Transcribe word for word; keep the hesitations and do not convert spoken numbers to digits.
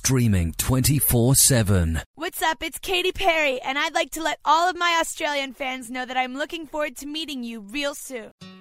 streaming twenty-four seven. What's up? It's Katy Perry, and I'd like to let all of my Australian fans know that I'm looking forward to meeting you real soon.